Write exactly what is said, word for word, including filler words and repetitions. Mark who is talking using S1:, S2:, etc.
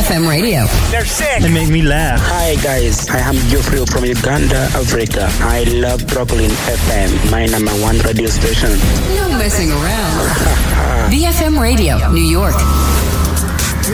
S1: F M radio.
S2: They're sick.
S3: They make me laugh.
S4: Hi guys, I am Geoffrey from Uganda, Africa. I love Brooklyn F M, my number one radio station.
S1: No messing around. V F M radio, New York.